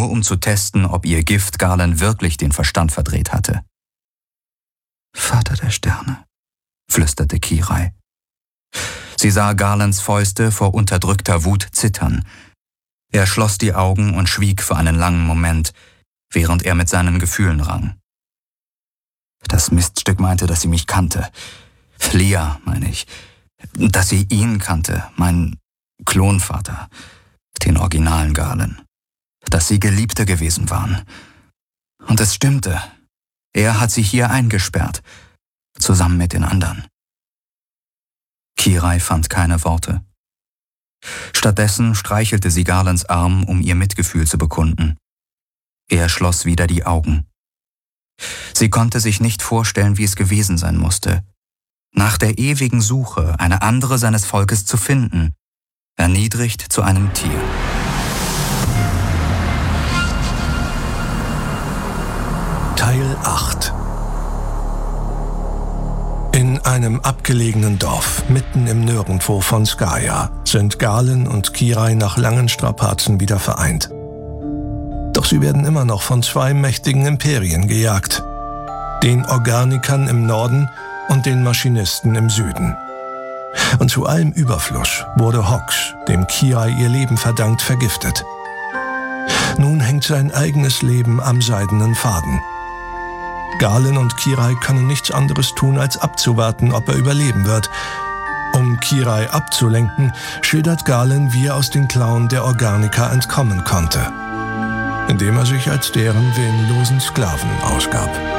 nur um zu testen, ob ihr Gift Galen wirklich den Verstand verdreht hatte. »Vater der Sterne«, flüsterte Kirai. Sie sah Galens Fäuste vor unterdrückter Wut zittern. Er schloss die Augen und schwieg für einen langen Moment, während er mit seinen Gefühlen rang. Das Miststück meinte, dass sie mich kannte. Lia, meine ich. Dass sie ihn kannte, meinen Klonvater, den originalen Galen. Dass sie Geliebte gewesen waren. Und es stimmte. Er hat sie hier eingesperrt, zusammen mit den anderen. Kirai fand keine Worte. Stattdessen streichelte sie Galens Arm, um ihr Mitgefühl zu bekunden. Er schloss wieder die Augen. Sie konnte sich nicht vorstellen, wie es gewesen sein musste, nach der ewigen Suche eine andere seines Volkes zu finden, erniedrigt zu einem Tier. Teil 8. In einem abgelegenen Dorf, mitten im Nirgendwo von Skaya, sind Galen und Kirai nach langen Strapazen wieder vereint. Doch sie werden immer noch von zwei mächtigen Imperien gejagt. Den Organikern im Norden und den Maschinisten im Süden. Und zu allem Überfluss wurde Hox, dem Kirai ihr Leben verdankt, vergiftet. Nun hängt sein eigenes Leben am seidenen Faden. Galen und Kirai können nichts anderes tun, als abzuwarten, ob er überleben wird. Um Kirai abzulenken, schildert Galen, wie er aus den Klauen der Organiker entkommen konnte, indem er sich als deren willenlosen Sklaven ausgab.